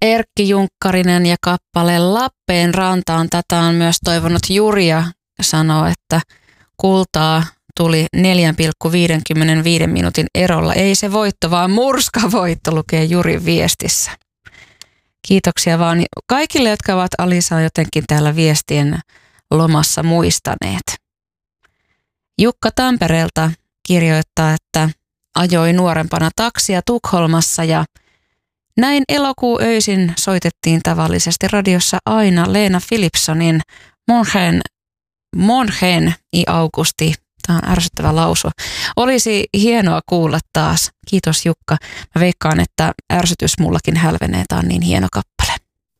Erkki Junkkarinen ja kappale Lappeen rantaan. Tätä on myös toivonut Juri ja sanoo, että kultaa tuli 4,55 minuutin erolla. Ei se voitto, vaan murskavoitto, lukee Jurin viestissä. Kiitoksia vaan kaikille, jotka ovat Alisaa jotenkin täällä viestien lomassa muistaneet. Jukka Tampereelta kirjoittaa, että ajoi nuorempana taksia Tukholmassa ja näin elokuun öisin soitettiin tavallisesti radiossa aina Leena Philipsonin Morgen i augusti. Tämä on ärsyttävä lausu. Olisi hienoa kuulla taas. Kiitos Jukka. Mä veikkaan, että ärsytys mullakin hälvenee. Tämä on niin hieno kappale.